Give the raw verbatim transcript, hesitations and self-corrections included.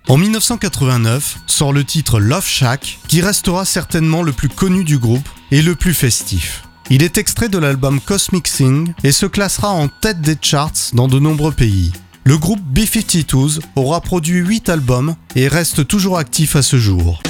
En dix-neuf cent quatre-vingt-neuf sort le titre Love Shack, qui restera certainement le plus connu du groupe et le plus festif. Il est extrait de l'album Cosmic Thing et se classera en tête des charts dans de nombreux pays. Le groupe B cinquante-deux aura produit huit albums et reste toujours actif à ce jour.